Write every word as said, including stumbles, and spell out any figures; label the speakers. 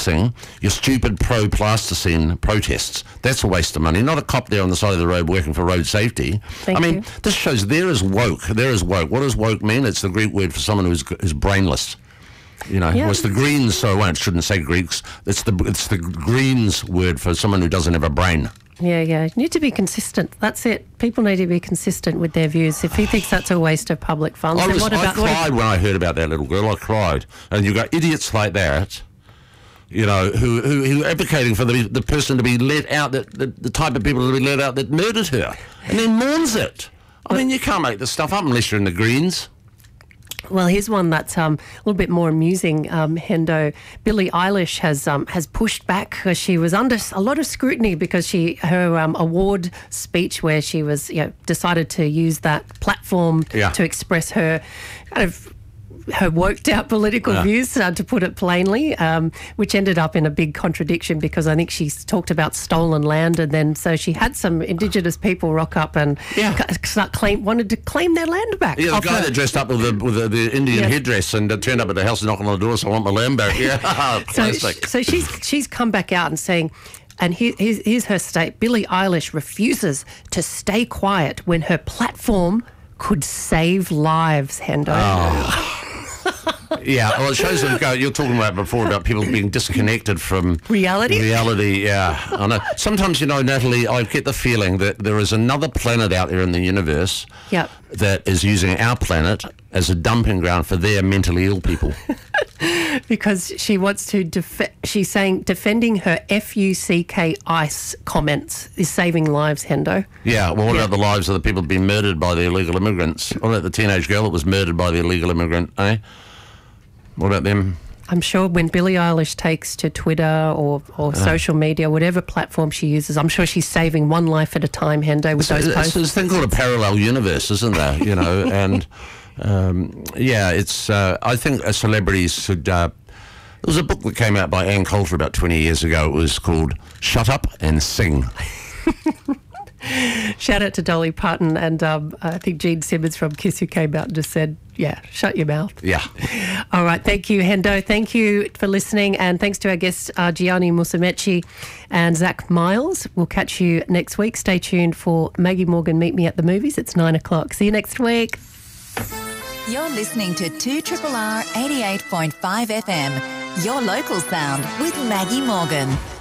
Speaker 1: financing your stupid pro-plasticine protests. That's a waste of money. Not a cop there on the side of the road working for road safety.
Speaker 2: Thank
Speaker 1: I mean,
Speaker 2: you.
Speaker 1: this shows there is woke. There is woke. What does woke mean? It's the Greek word for someone who's, who's brainless. You know,
Speaker 2: Yeah.
Speaker 1: well, it's the Greens, so I shouldn't say Greeks. It's the it's the Greens word for someone who doesn't have a brain.
Speaker 2: Yeah, yeah. You need to be consistent. That's it. People need to be consistent with their views. If he thinks that's a waste of public funds,
Speaker 1: I,
Speaker 2: then
Speaker 1: was,
Speaker 2: what
Speaker 1: I
Speaker 2: about... what
Speaker 1: cried
Speaker 2: if-
Speaker 1: when I heard about that little girl. I cried. And you've got idiots like that, you know, who who, who are advocating for the the person to be let out, that the, the type of people to be let out that murdered her, and then mourns it. I mean, you can't make this stuff up unless you're in the Greens.
Speaker 2: Well, here's one that's um, a little bit more amusing, um, Hendo. Billie Eilish has um, has pushed back because she was under a lot of scrutiny because she her um, award speech where she was, you know, decided to use that platform
Speaker 1: Yeah.
Speaker 2: to express her kind of her worked out political
Speaker 1: Yeah.
Speaker 2: views, uh, to put it plainly, um, which ended up in a big contradiction because I think she talked about stolen land, and then so she had some Indigenous people rock up and
Speaker 1: Yeah.
Speaker 2: c- start claim wanted to claim their land back.
Speaker 1: Yeah, the
Speaker 2: off
Speaker 1: guy
Speaker 2: her.
Speaker 1: that dressed up with the, with the, the Indian
Speaker 2: Yeah.
Speaker 1: headdress and uh, turned up at the house knocking on the door, so I want my land back. Yeah,
Speaker 2: So,
Speaker 1: classic.
Speaker 2: so she's she's come back out and saying, and here, here's, here's her state: Billie Eilish refuses to stay quiet when her platform could save lives. Hendo.
Speaker 1: Oh. Yeah, well, it shows that uh, you're talking about before about people being disconnected from
Speaker 2: Reality?
Speaker 1: Reality, yeah. I know. Sometimes, you know, Natalie, I get the feeling that there is another planet out there in the universe
Speaker 2: Yep.
Speaker 1: that is using our planet as a dumping ground for their mentally ill people.
Speaker 2: Because she wants to def- she's saying defending her F U C K ICE comments is saving lives, Hendo.
Speaker 1: Yeah, well, what
Speaker 2: Yeah.
Speaker 1: about the lives of the people being murdered by the illegal immigrants? What about the teenage girl that was murdered by the illegal immigrant, eh? What about them?
Speaker 2: I'm sure when Billie Eilish takes to Twitter or, or social media, whatever platform she uses, I'm sure she's saving one life at a time, Hendo, with those
Speaker 1: It's
Speaker 2: posts.
Speaker 1: this thing called a parallel universe, isn't there? You know, and um, yeah, it's. Uh, I think uh, celebrities should. Uh, there was a book that came out by Ann Coulter about twenty years ago. It was called "Shut Up and Sing."
Speaker 2: Shout out to Dolly Parton and um, I think Gene Simmons from Kiss who came out and just said, yeah, shut your mouth.
Speaker 1: Yeah.
Speaker 2: All right. Thank you, Hendo. Thank you for listening. And thanks to our guests, uh, Gianni Musumeci and Zach Miles. We'll catch you next week. Stay tuned for Maggie Morgan Meet Me at the Movies. It's nine o'clock. See you next week.
Speaker 3: You're listening to two R R eighty-eight point five F M, your local sound with Maggie Morgan.